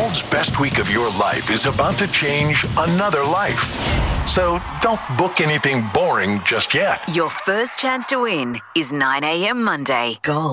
world's best week of your life is about to change another life. So don't book anything boring just yet. Your first chance to win is 9 a.m. Monday. Gold.